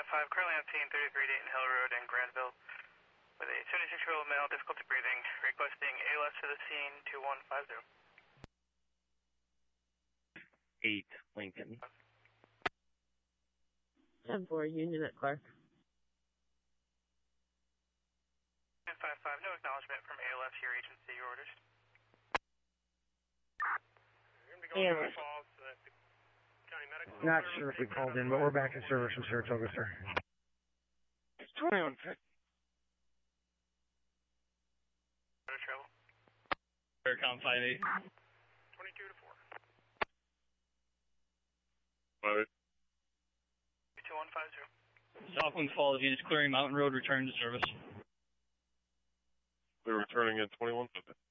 1055, currently on scene 33 Dayton Hill Road in Granville with a 76-year-old male, difficulty breathing, requesting ALS to the scene 2150. 8 Lincoln. 10-4, Union at Clark. 1055, no acknowledgement from ALS, your agency, your orders. ALS. Not sure if we called in, but we're back in service from Saratoga, sir. 2150. Aircom 58. 22 to 4. 2150. Southwinds Falls units clearing Mountain Road, return to service. We're returning at 2150.